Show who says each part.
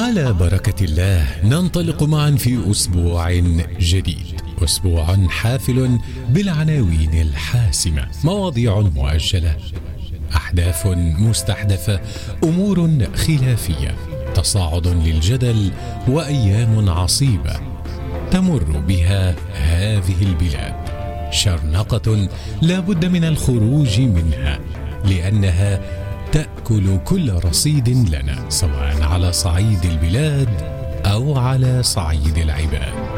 Speaker 1: على بركة الله ننطلق معا في أسبوع جديد، أسبوع حافل بالعناوين الحاسمة، مواضيع مؤجلة، أحداث مستحدثة، أمور خلافية، تصاعد للجدل، وأيام عصيبة تمر بها هذه البلاد، شرنقة لا بد من الخروج منها لأنها تأكل كل رصيد لنا، سواء على صعيد البلاد أو على صعيد العباد.